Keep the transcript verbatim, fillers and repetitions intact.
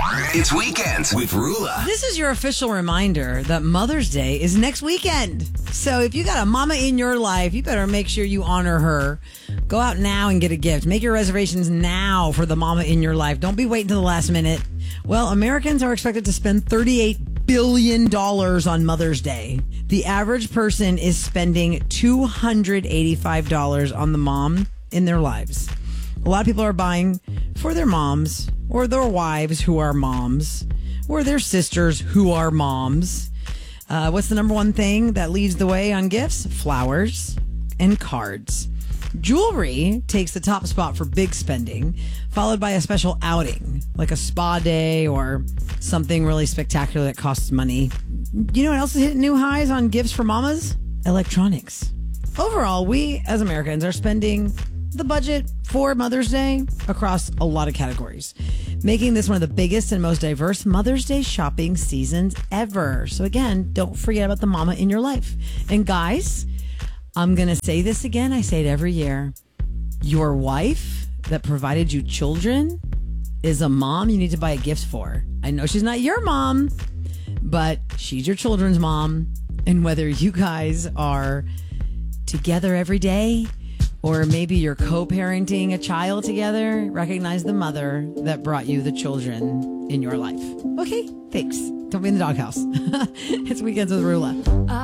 It's Weekends with Rula. This is your official reminder that Mother's Day is next weekend. So if you got a mama in your life, you better make sure you honor her. Go out now and get a gift. Make your reservations now for the mama in your life. Don't be waiting to the last minute. Well, Americans are expected to spend thirty-eight billion dollars on Mother's Day. The average person is spending two hundred eighty-five dollars on the mom in their lives. A lot of people are buying for their moms or their wives who are moms or their sisters who are moms. Uh, what's the number one thing that leads the way on gifts? Flowers and cards. Jewelry takes the top spot for big spending, followed by a special outing, like a spa day or something really spectacular that costs money. You know what else is hitting new highs on gifts for mamas? Electronics. Overall, we as Americans are spending the budget for Mother's Day across a lot of categories, making this one of the biggest and most diverse Mother's Day shopping seasons ever. So again, don't forget about the mama in your life. And guys, I'm going to say this again. I say it every year. Your wife that provided you children is a mom you need to buy a gift for. I know she's not your mom, but she's your children's mom. And whether you guys are together every day or maybe you're co-parenting a child together, recognize the mother that brought you the children in your life. Okay, thanks. Don't be in the doghouse. It's Weekends with Rula.